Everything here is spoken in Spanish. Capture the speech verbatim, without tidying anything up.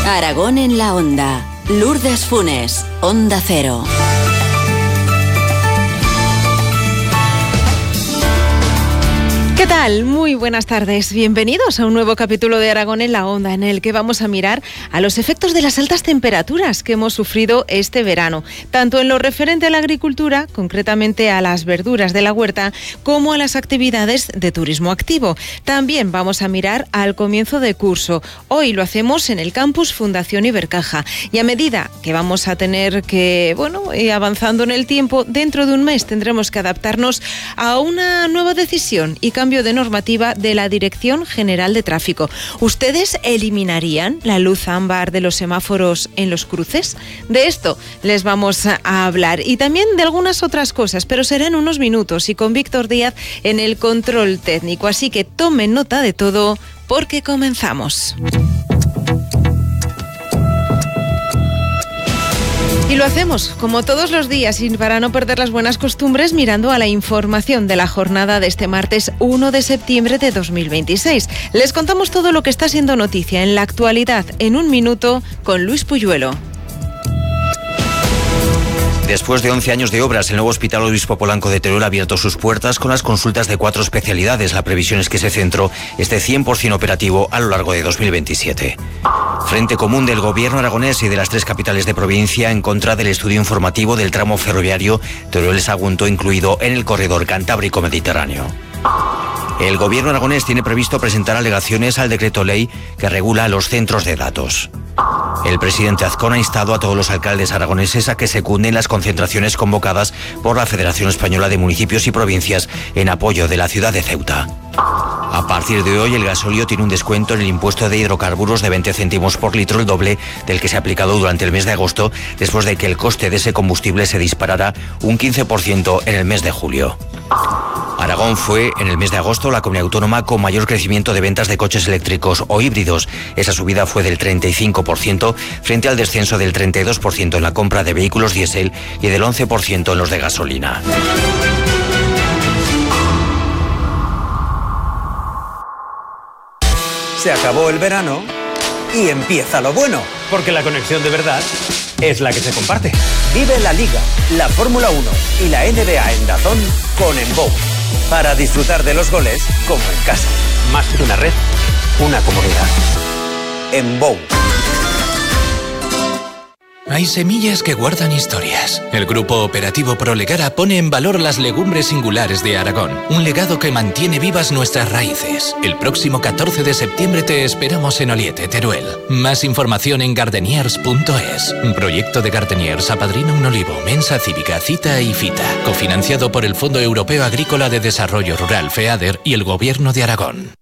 Aragón en la Onda. Lourdes Funes, Onda Cero. ¿Qué tal? Muy buenas tardes. Bienvenidos a un nuevo capítulo de Aragón en la Onda, en el que vamos a mirar a los efectos de las altas temperaturas que hemos sufrido este verano, tanto en lo referente a la agricultura, concretamente a las verduras de la huerta, como a las actividades de turismo activo. También vamos a mirar al comienzo de curso. Hoy lo hacemos en el campus Fundación Ibercaja, y a medida que vamos a tener que, bueno, ir avanzando en el tiempo, dentro de un mes tendremos que adaptarnos a una nueva decisión y cambio de normativa de la Dirección General de Tráfico. ¿Ustedes eliminarían la luz ámbar de los semáforos en los cruces? De esto les vamos a hablar, y también de algunas otras cosas, pero será en unos minutos y con Víctor Díaz en el control técnico. Así que tomen nota de todo, porque comenzamos. Y lo hacemos, como todos los días, y para no perder las buenas costumbres, mirando a la información de la jornada de este martes uno de septiembre de dos mil veintiséis. Les contamos todo lo que está siendo noticia en la actualidad en un minuto con Luis Puyuelo. Después de once años de obras, el nuevo Hospital Obispo Polanco de Teruel ha abierto sus puertas con las consultas de cuatro especialidades. La previsión es que ese centro esté cien por ciento operativo a lo largo de dos mil veintisiete. Frente común del gobierno aragonés y de las tres capitales de provincia en contra del estudio informativo del tramo ferroviario Teruel-Sagunto, incluido en el corredor Cantábrico-Mediterráneo. El gobierno aragonés tiene previsto presentar alegaciones al decreto ley que regula los centros de datos. El presidente Azcón ha instado a todos los alcaldes aragoneses a que secunden las concentraciones convocadas por la Federación Española de Municipios y Provincias en apoyo de la ciudad de Ceuta. A partir de hoy, el gasóleo tiene un descuento en el impuesto de hidrocarburos de veinte céntimos por litro, el doble del que se ha aplicado durante el mes de agosto, después de que el coste de ese combustible se disparara un quince por ciento en el mes de julio. Aragón fue, en el mes de agosto, la comunidad autónoma con mayor crecimiento de ventas de coches eléctricos o híbridos. Esa subida fue del treinta y cinco por ciento frente al descenso del treinta y dos por ciento en la compra de vehículos diésel y del once por ciento en los de gasolina. Se acabó el verano y empieza lo bueno. Porque la conexión de verdad es la que se comparte. Vive la Liga, la Fórmula uno y la N B A en DAZN con Embow. Para disfrutar de los goles como en casa. Más que una red, una comunidad. Embow. Hay semillas que guardan historias. El Grupo Operativo Prolegara pone en valor las legumbres singulares de Aragón, un legado que mantiene vivas nuestras raíces. El próximo catorce de septiembre te esperamos en Oliete, Teruel. Más información en gardeniers punto es. Un proyecto de Gardeniers apadrina un olivo, Mensa Cívica, Cita y Fita, cofinanciado por el Fondo Europeo Agrícola de Desarrollo Rural, FEADER, y el Gobierno de Aragón.